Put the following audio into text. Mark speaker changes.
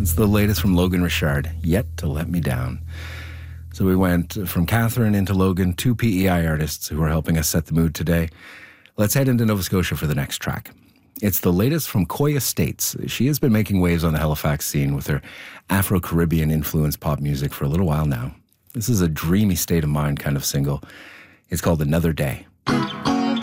Speaker 1: It's the latest from Logan Richard, Yet to Let Me Down. So we went from Catherine into Logan, two PEI artists who are helping us set the mood today. Let's head into Nova Scotia for the next track. It's the latest from Koya States. She has been making waves on the Halifax scene with her Afro-Caribbean influenced pop music for a little while now. This is a dreamy state of mind kind of single. It's called Another Day.